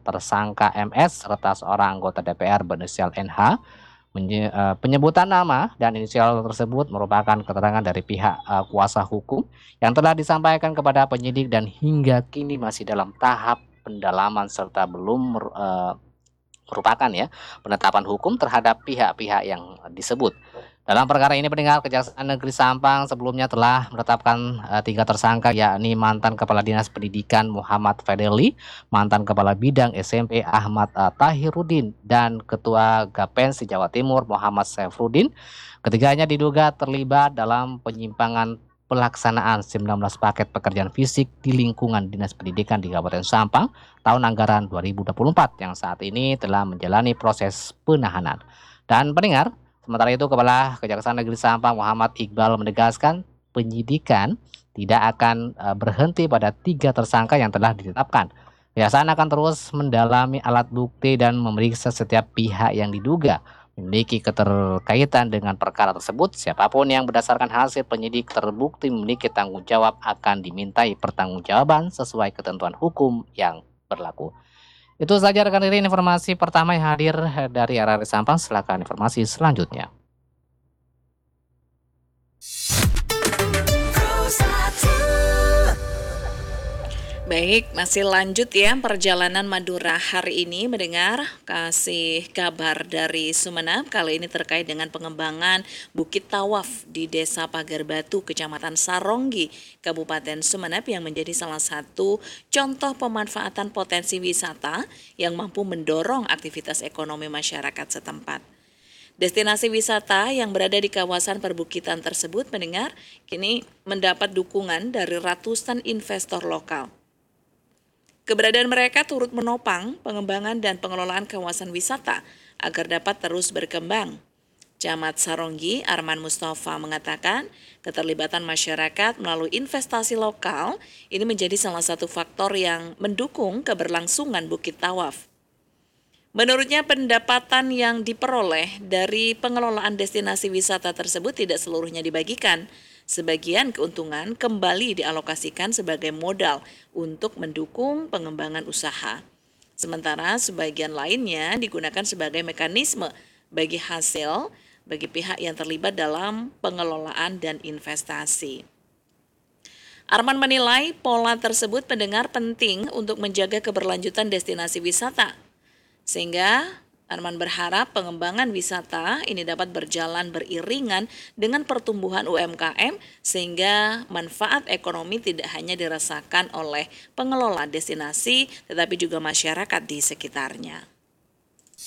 tersangka MS serta seorang anggota DPR berinisial NH. Penyebutan nama dan inisial tersebut merupakan keterangan dari pihak kuasa hukum yang telah disampaikan kepada penyidik dan hingga kini masih dalam tahap pendalaman serta belum merupakan ya penetapan hukum terhadap pihak-pihak yang disebut. Dalam perkara ini pendengar, Kejaksaan Negeri Sampang sebelumnya telah menetapkan 3 tersangka yakni mantan Kepala Dinas Pendidikan Muhammad Fedeli, mantan Kepala Bidang SMP Ahmad Tahirudin dan Ketua Gapensi Jawa Timur Muhammad Saifrudin. Ketiganya diduga terlibat dalam penyimpangan pelaksanaan 19 paket pekerjaan fisik di lingkungan Dinas Pendidikan di Kabupaten Sampang tahun anggaran 2024 yang saat ini telah menjalani proses penahanan. Dan pendengar, sementara itu Kepala Kejaksaan Negeri Sampang Muhammad Iqbal menegaskan penyidikan tidak akan berhenti pada 3 tersangka yang telah ditetapkan. Kejaksaan akan terus mendalami alat bukti dan memeriksa setiap pihak yang diduga memiliki keterkaitan dengan perkara tersebut. Siapapun yang berdasarkan hasil penyidik terbukti memiliki tanggung jawab akan dimintai pertanggungjawaban sesuai ketentuan hukum yang berlaku. Itu saja rekan Riri informasi pertama yang hadir dari RRI Sampang. Silakan informasi selanjutnya. Baik, masih lanjut ya perjalanan Madura hari ini mendengar kasih kabar dari Sumeneb. Kali ini terkait dengan pengembangan Bukit Tawaf di Desa Pagar Batu, Kecamatan Saronggi, Kabupaten Sumeneb yang menjadi salah satu contoh pemanfaatan potensi wisata yang mampu mendorong aktivitas ekonomi masyarakat setempat. Destinasi wisata yang berada di kawasan perbukitan tersebut mendengar kini mendapat dukungan dari ratusan investor lokal. Keberadaan mereka turut menopang pengembangan dan pengelolaan kawasan wisata agar dapat terus berkembang. Camat Saronggi, Arman Mustafa mengatakan, keterlibatan masyarakat melalui investasi lokal ini menjadi salah satu faktor yang mendukung keberlangsungan Bukit Tawaf. Menurutnya, pendapatan yang diperoleh dari pengelolaan destinasi wisata tersebut tidak seluruhnya dibagikan. Sebagian keuntungan kembali dialokasikan sebagai modal untuk mendukung pengembangan usaha. Sementara sebagian lainnya digunakan sebagai mekanisme bagi hasil bagi pihak yang terlibat dalam pengelolaan dan investasi. Arman menilai pola tersebut pendengar penting untuk menjaga keberlanjutan destinasi wisata. Sehingga Arman berharap pengembangan wisata ini dapat berjalan beriringan dengan pertumbuhan UMKM sehingga manfaat ekonomi tidak hanya dirasakan oleh pengelola destinasi tetapi juga masyarakat di sekitarnya.